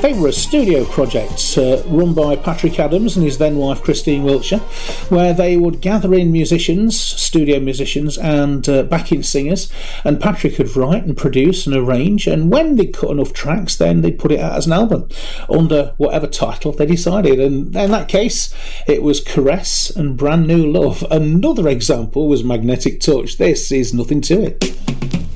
They were a studio project run by Patrick Adams and his then wife Christine Wiltshire, where they would gather in musicians, studio musicians and backing singers, and Patrick would write and produce and arrange, and when they'd cut enough tracks then they'd put it out as an album under whatever title they decided, and in that case it was Caress and Brand New Love. Another example was Magnetic Touch. This is Nothing to It.